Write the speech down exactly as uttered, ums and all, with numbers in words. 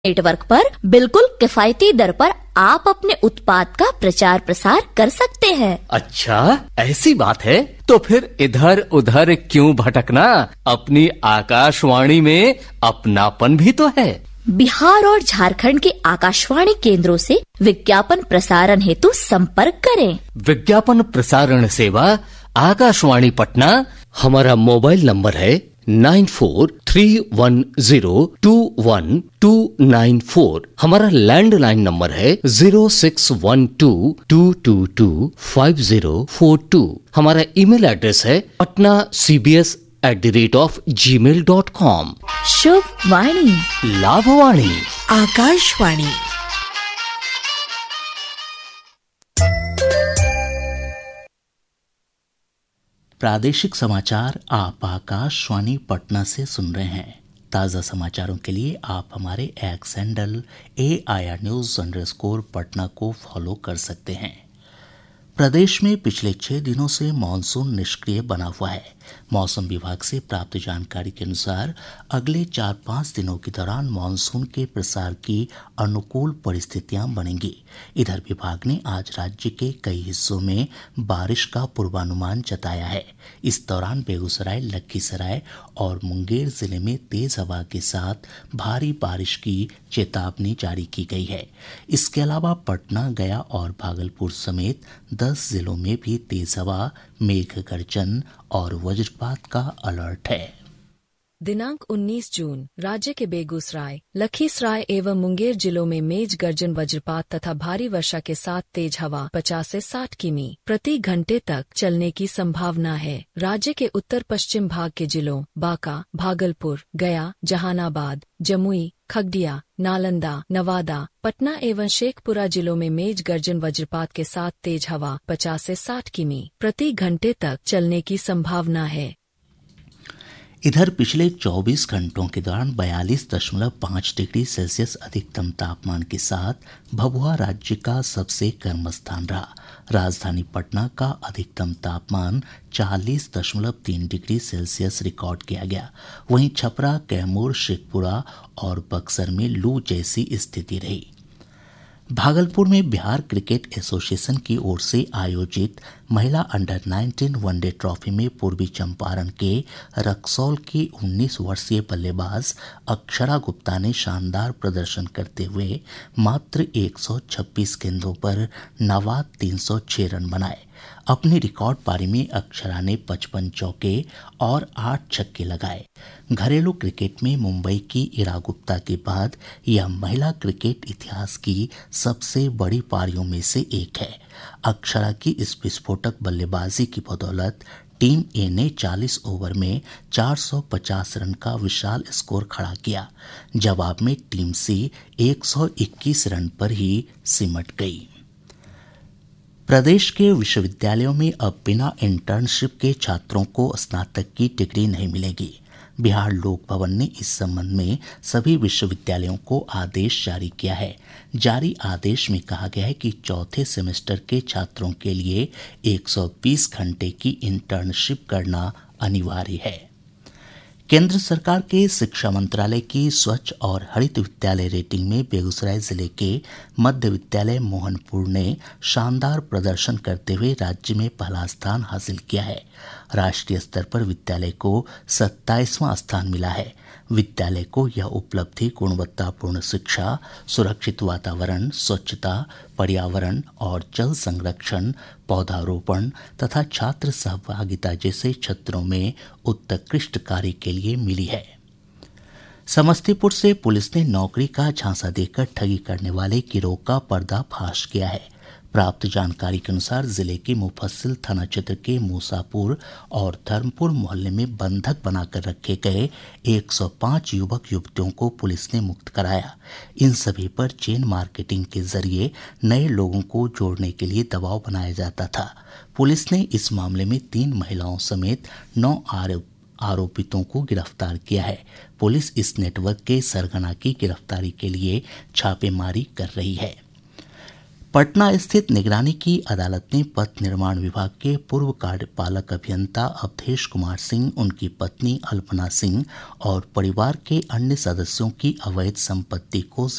Network पर बिल्कुल किफायती दर पर आप अपने उत्पाद का प्रचार प्रसार कर सकते हैं। अच्छा, ऐसी बात है तो फिर इधर उधर क्यों भटकना, अपनी आकाशवाणी में अपनापन भी तो है। बिहार और झारखंड के आकाशवाणी केंद्रों से विज्ञापन प्रसारण हेतु संपर्क करें। विज्ञापन प्रसारण सेवा आकाशवाणी पटना। हमारा मोबाइल नंबर है nine four three one zero to one two nine four. हमारा लैंडलाइन नंबर है zero six one two to to to five zero four to. हमारा ईमेल एड्रेस है Patna C B S at the rate of ji mail dot com. शुभ वाणी, लाभवाणी, आकाशवाणी। प्रादेशिक समाचार आप आकाशवाणी पटना से सुन रहे हैं। ताज़ा समाचारों के लिए आप हमारे x handle A I R news underscore Patna को फॉलो कर सकते हैं। प्रदेश में पिछले छह दिनों से मानसून निष्क्रिय बना हुआ है। मौसम विभाग से प्राप्त जानकारी के अनुसार अगले चार पाँच दिनों के दौरान मानसून के प्रसार की अनुकूल परिस्थितियां बनेंगी। इधर विभाग ने आज राज्य के कई हिस्सों में बारिश का पूर्वानुमान जताया है। इस दौरान बेगूसराय, लखीसराय और मुंगेर जिले में तेज हवा के साथ भारी बारिश की चेतावनी जारी की गई है। इसके अलावा पटना, गया और भागलपुर समेत दस जिलों में भी तेज हवा, मेघ गर्जन और वज्रपात का अलर्ट है। दिनांक उन्नीस जून राज्य के बेगूसराय, लखीसराय एवं मुंगेर जिलों में मेघ गर्जन, वज्रपात तथा भारी वर्षा के साथ तेज हवा पचास से साठ किमी प्रति घंटे तक चलने की संभावना है। राज्य के उत्तर पश्चिम भाग के जिलों बांका, भागलपुर, गया, जहानाबाद, जमुई, खगड़िया, नालंदा, नवादा, पटना एवं शेखपुरा जिलों में मेघ गर्जन, वज्रपात के साथ तेज हवा पचास से साठ किमी प्रति घंटे तक चलने की संभावना है। इधर पिछले चौबीस घंटों के दौरान बयालीस दशमलव पाँच डिग्री सेल्सियस अधिकतम तापमान के साथ भभुआ राज्य का सबसे गर्म स्थान रहा। राजधानी पटना का अधिकतम तापमान चालीस दशमलव तीन डिग्री सेल्सियस रिकॉर्ड किया गया। वहीं छपरा, कैमूर, शेखपुरा और बक्सर में लू जैसी स्थिति रही। भागलपुर में बिहार क्रिकेट एसोसिएशन की ओर से आयोजित महिला अंडर नाइनटीन वनडे ट्रॉफी में पूर्वी चंपारण के रक्सौल की उन्नीस वर्षीय बल्लेबाज अक्षरा गुप्ता ने शानदार प्रदर्शन करते हुए मात्र एक सौ छब्बीस गेंदों पर नवाद तीन सौ छह रन बनाए। अपनी रिकॉर्ड पारी में अक्षरा ने पचपन चौके और आठ छक्के लगाए। घरेलू क्रिकेट में मुंबई की इरा गुप्ता के बाद यह महिला क्रिकेट इतिहास की सबसे बड़ी पारियों में से एक है। अक्षरा की इस विस्फोटक बल्लेबाजी की बदौलत टीम ए ने चालीस ओवर में चार सौ पचास रन का विशाल स्कोर खड़ा किया। जवाब में टीम सी एक सौ इक्कीस रन पर ही सिमट गई। प्रदेश के विश्वविद्यालयों में अब बिना इंटर्नशिप के छात्रों को स्नातक की डिग्री नहीं मिलेगी। बिहार लोक भवन ने इस संबंध में सभी विश्वविद्यालयों को आदेश जारी किया है। जारी आदेश में कहा गया है कि चौथे सेमेस्टर के छात्रों के लिए एक सौ बीस घंटे की इंटर्नशिप करना अनिवार्य है। केंद्र सरकार के शिक्षा मंत्रालय की स्वच्छ और हरित विद्यालय रेटिंग में बेगूसराय जिले के मध्य विद्यालय मोहनपुर ने शानदार प्रदर्शन करते हुए राज्य में पहला स्थान हासिल किया है। राष्ट्रीय स्तर पर विद्यालय को सत्ताईसवां स्थान मिला है। विद्यालय को यह उपलब्धि गुणवत्तापूर्ण शिक्षा, सुरक्षित वातावरण, स्वच्छता, पर्यावरण और जल संरक्षण, पौधारोपण तथा छात्र सहभागिता जैसे क्षेत्रों में उत्कृष्ट कार्य के लिए मिली है। समस्तीपुर से पुलिस ने नौकरी का झांसा देकर ठगी करने वाले गिरोह का पर्दाफाश किया है। प्राप्त जानकारी के अनुसार जिले के मुफस्सिल थाना क्षेत्र के मूसापुर और धर्मपुर मोहल्ले में बंधक बनाकर रखे गए एक सौ पाँच युवक युवतियों को पुलिस ने मुक्त कराया। इन सभी पर चेन मार्केटिंग के जरिए नए लोगों को जोड़ने के लिए दबाव बनाया जाता था। पुलिस ने इस मामले में तीन महिलाओं समेत नौ आरोप आरोपितों को गिरफ्तार किया है। पुलिस इस नेटवर्क के सरगना की गिरफ्तारी के लिए छापेमारी कर रही है। पटना स्थित निगरानी की अदालत ने पथ निर्माण विभाग के पूर्व कार्यपालक अभियंता अवधेश कुमार सिंह, उनकी पत्नी अल्पना सिंह और परिवार के अन्य सदस्यों की अवैध संपत्ति को